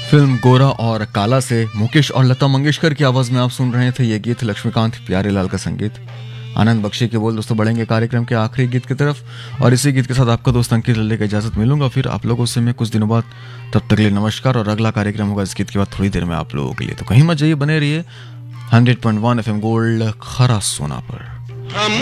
Film गोरा और काला से मुकेश और लता मंगेशकर की आवाज में आप सुन रहे थे ये गीत। लक्ष्मीकांत प्यारेलाल का संगीत, आनंद बख्शी के बोल। दोस्तों बढ़ेंगे कार्यक्रम के आखिरी गीत की तरफ और इसी गीत के साथ आपका दोस्त अंकित लेकर इजाजत मिलूंगा फिर आप लोगों से मैं कुछ दिनों बाद। तब तक के लिए नमस्कार और अगला कार्यक्रम होगा इस गीत के बाद थोड़ी देर में आप लोगों के लिए। तो कहीं मत जाइए, बने रहिए 100.1 FM गोल्ड खरा सोना पर।